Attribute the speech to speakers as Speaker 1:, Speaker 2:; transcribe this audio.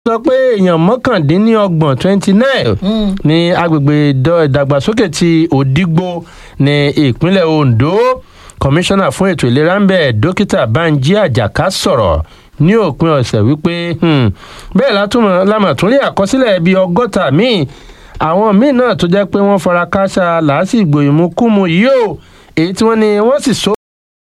Speaker 1: sọ pé èèyàn mọ́kàndínlọ́gbọ̀n 29 ní agbègbè ìdàgbàsókè ti Òdìgbò ní ìpínlẹ̀ Ondo. Kọmíṣánná fún ètò ìlera ń bẹ̀ dókítà Banji Àjàká sọ̀rọ̀ ní òpin ọ̀sẹ̀ wípé bẹ́ẹ̀ lámàtúnrí àkọsílẹ̀ bíi 60 míì àwọn míì náà tó jẹ́ pé wọ́n fara kááṣá làásìgbò ìmúkúmu yìí o èyí tí wọ́n ní wọ́n sì so